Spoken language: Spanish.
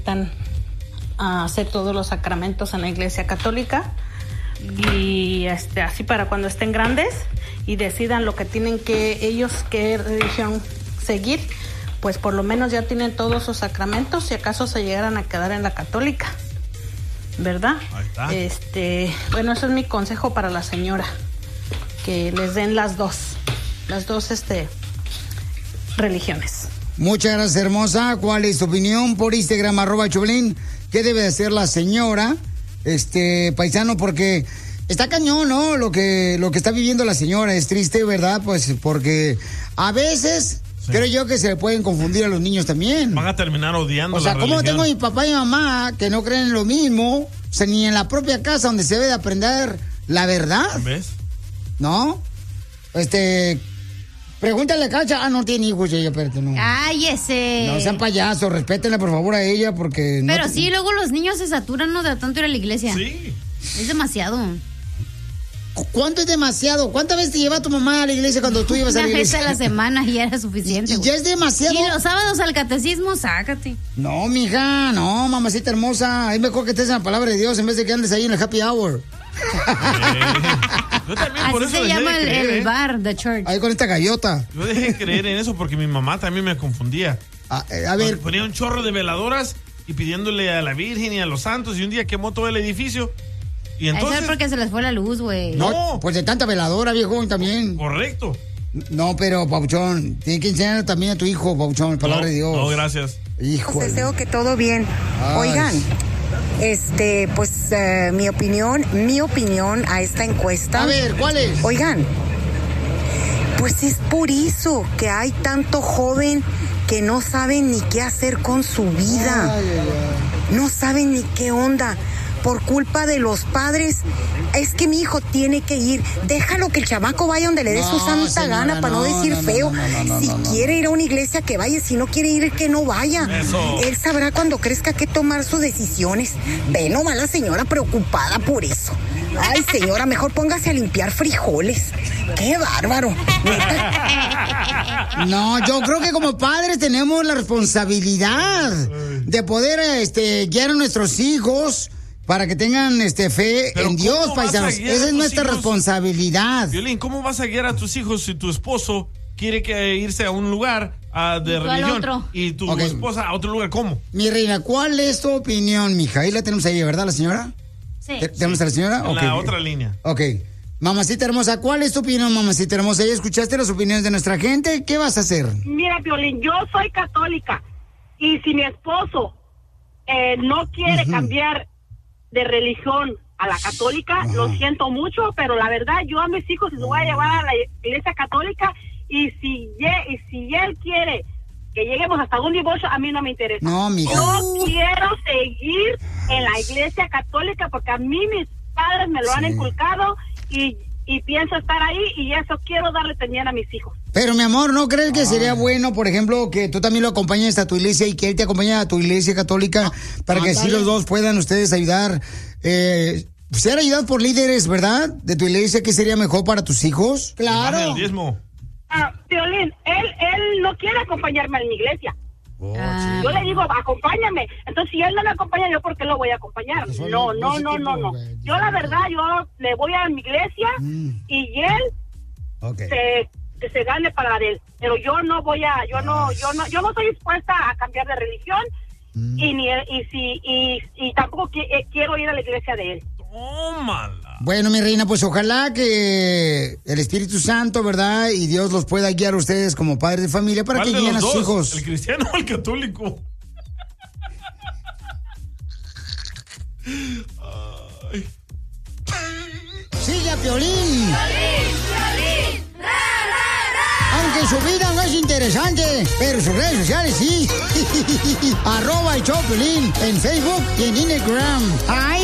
a hacer todos los sacramentos en la Iglesia Católica y así para cuando estén grandes y decidan lo que tienen que ellos, qué religión seguir, pues por lo menos ya tienen todos sus sacramentos si acaso se llegaran a quedar en la católica, ¿verdad? Ahí está. Bueno, eso es mi consejo para la señora, que les den las dos religiones. Muchas gracias, hermosa. ¿Cuál es tu opinión? Por Instagram, @Choplin. ¿Qué debe de hacer la señora, paisano? Porque está cañón, ¿no? Lo que está viviendo la señora es triste, ¿verdad? Pues porque a veces creo yo que se le pueden confundir a los niños también. Van a terminar odiando la religión. O sea, ¿cómo tengo a mi papá y mamá que no creen en lo mismo? O sea, ni en la propia casa donde se debe de aprender la verdad. ¿Ves? ¿No? Pregúntale a Cacha. No tiene hijos ella, espérate, no. ¡Ay, ese! No sean payasos, respétenla por favor a ella porque... Pero sí, luego los niños se saturan, ¿no? De tanto ir a la iglesia. Sí. Es demasiado. ¿Cuánto es demasiado? ¿Cuántas veces te lleva tu mamá a la iglesia cuando tú ibas a la iglesia? Una vez a la semana y era suficiente. ¿Y ya es demasiado? Y los sábados al catecismo, sácate. No, mija, no, mamacita hermosa. Es mejor que estés en la palabra de Dios en vez de que andes ahí en el happy hour. Yo también por así eso se llama el bar, the church. Ahí con esta gallota. Yo dejé de creer en eso porque mi mamá también me confundía. A ver. Ponía un chorro de veladoras y pidiéndole a la Virgen y a los santos y un día quemó todo el edificio. Y entonces... Eso es porque se les fue la luz, güey. No, pues de tanta veladora, viejo, también. Correcto. No, pero, Pauchón, tiene que enseñar también a tu hijo, Pauchón, palabra de Dios. No, gracias. Hijo. Pues deseo que todo bien. Oigan, mi opinión a esta encuesta. A ver, ¿cuál es? Oigan, pues es por eso que hay tanto joven que no saben ni qué hacer con su vida. No saben ni qué onda. Por culpa de los padres, es que mi hijo tiene que ir. Déjalo que el chamaco vaya donde le dé su santa gana, para no decir feo. Si quiere ir a una iglesia, que vaya. Si no quiere ir, que no vaya. Eso. Él sabrá cuando crezca qué tomar sus decisiones. Ve nomás la señora preocupada por eso. Ay, señora, mejor póngase a limpiar frijoles. ¡Qué bárbaro! No, yo creo que como padres tenemos la responsabilidad de poder guiar a nuestros hijos para que tengan fe en Dios, paisanos. Esa es nuestra responsabilidad. Violín, ¿cómo vas a guiar a tus hijos si tu esposo quiere irse a un lugar de religión y tu esposa a otro lugar? ¿Cómo? Mi reina, ¿cuál es tu opinión, mija? Ahí la tenemos ahí, ¿verdad, la señora? Sí. ¿Tenemos a la señora? En la otra línea. Ok. Mamacita hermosa, ¿cuál es tu opinión, mamacita hermosa? ¿Ya escuchaste las opiniones de nuestra gente? ¿Qué vas a hacer? Mira, Violín, yo soy católica y si mi esposo no quiere cambiar de religión a la católica, lo siento mucho, pero la verdad yo a mis hijos los voy a llevar a la iglesia católica y si él quiere que lleguemos hasta un divorcio, a mí no me interesa. No, mija. Yo quiero seguir en la iglesia católica porque a mí mis padres me lo han inculcado y pienso estar ahí y eso quiero darle también a mis hijos. Pero, mi amor, ¿no crees que sería bueno, por ejemplo, que tú también lo acompañes a tu iglesia y que él te acompañe a tu iglesia católica para que así los dos puedan ustedes ayudar, ser ayudados por líderes, ¿verdad? De tu iglesia, ¿qué sería mejor para tus hijos? Claro. El diezmo. Violín, él no quiere acompañarme a mi iglesia. Yo le digo, acompáñame. Entonces, si él no me acompaña, ¿yo por qué lo voy a acompañar? No. Yo, la verdad, yo le voy a mi iglesia y él se gane para él. Pero yo no voy a, yo no estoy dispuesta a cambiar de religión y tampoco quiero ir a la iglesia de él. Tómala. Bueno, mi reina, pues ojalá que el Espíritu Santo, ¿verdad? Y Dios los pueda guiar a ustedes como padres de familia para que guíen a sus hijos. ¿El cristiano o el católico? ¡Sigue a Piolín! Aunque su vida no es interesante, pero sus redes sociales sí. @el show Piolín en Facebook y en Instagram. ¡Ay!